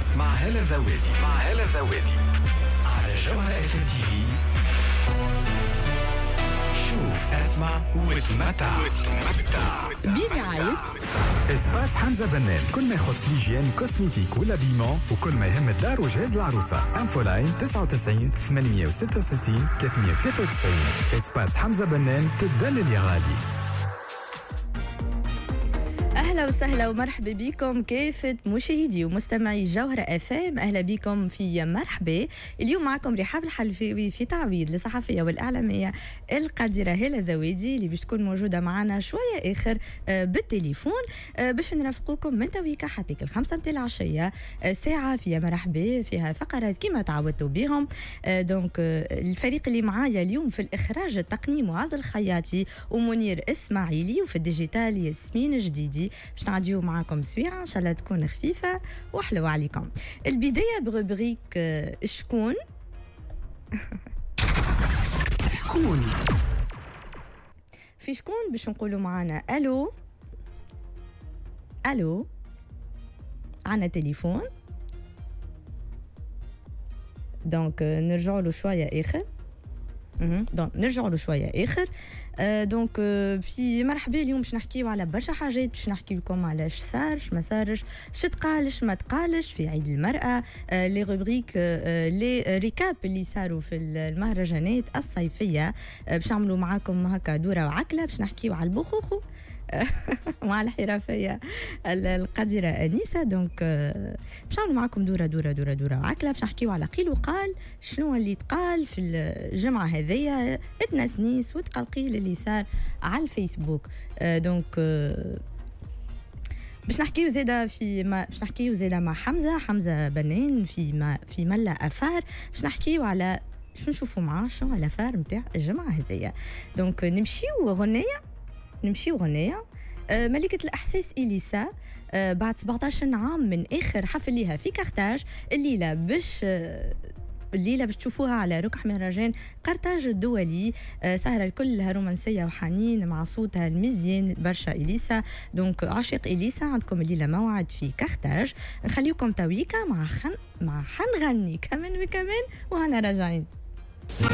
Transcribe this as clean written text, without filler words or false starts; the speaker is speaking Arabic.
مع هالة ذواتي على جوهر اف ام تي في. شوف اسمع وتمتع برعاية اسباس حمزة بنان، كل ما يخص ليجيان كوسميتيك والابيمون وكل ما يهم الدار وجهاز العروسة. انفولاين 99 866 393. اسباس حمزة بنان، تدلل يا غالي. أهلا وسهلا ومرحبا بكم كافة مشاهدي ومستمعي جوهرة FM. أهلا بكم في مرحبا. اليوم معكم رحاب الحلفاوي في تعويض للصحفية والإعلامية القديرة هالة ذواتي اللي باش تكون موجودة معنا شوية آخر بالتليفون باش نرافقوكم من تويكا حتى 5 متاع العشية. ساعة فيها مرحبا، فيها فقرات كما تعودتوا بهم. دونك الفريق اللي معايا اليوم في الإخراج التقني معاذ الخياطي ومنير إسماعيلي، وفي الديجيتال ياسمين جديدي. باش نعديو معاكم سويعة إن شاء الله تكون خفيفة وحلوة عليكم. البداية بروبريك شكون في شكون باش نقولوا معانا ألو عنا تليفون. دونك نرجعوا له شوية آخر. دونك نرجعوا له شويه اخر. دونك في مرحبا اليوم باش نحكيو على برشا حاجات، باش نحكي لكم على اش صار اش ما صارش، اش تقالش ما تقالش في عيد المرأة، لي روبريك لي ريكاب اللي صاروا في المهرجانات الصيفيه. باش نعملوا معاكم هكا دوره وعكله، باش نحكيو على البخوخو مع الحرفيه القديره انيسه. دونك باش نعملوا معاكم دوره وعكله، باش نحكيو على قيل وقال، شنو اللي تقال في الجمعه هذيا، اتنسنيس وتقلقيل اللي صار على الفيسبوك. دونك باش نحكيو زاده مع حمزه بنان في ملا افار. باش نحكيو على شنو نشوفوا معاه، شنو الافار نتاع الجمعه هذيا. دونك نمشيو غنيه. ملكة الإحساس إليسا بعد 17 عام من آخر حفل لها في كارتاج. الليلة باش تشوفوها على ركح مهرجان قرطاج الدولي. سهرة كلها رومانسية وحنين مع صوتها المزيان برشا إليسا. دونك عاشق إليسا عندكم الليلة موعد في كارتاج. نخليكم تويكا مع حنغني كمان وكمان وهنا راجعين.